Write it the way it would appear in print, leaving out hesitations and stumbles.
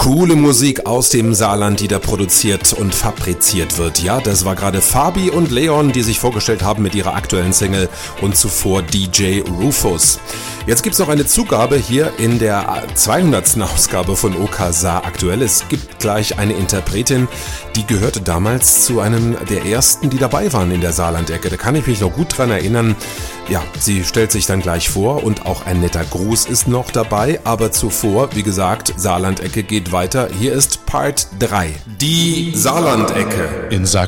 Coole Musik aus dem Saarland, die da produziert und fabriziert wird. Ja, das war gerade Fabi und Leon, die sich vorgestellt haben mit ihrer aktuellen Single und zuvor DJ Rufus. Jetzt gibt's noch eine Zugabe hier in der 200. Ausgabe von OK Saar aktuell. Es gibt gleich eine Interpretin, die gehörte damals zu einem der ersten, die dabei waren in der Saarland-Ecke. Da kann ich mich noch gut dran erinnern. Ja, sie stellt sich dann gleich vor und auch ein netter Gruß ist noch dabei. Aber zuvor, wie gesagt, Saarland-Ecke geht weiter. Hier ist Part 3. Die Saarland-Ecke. In Saar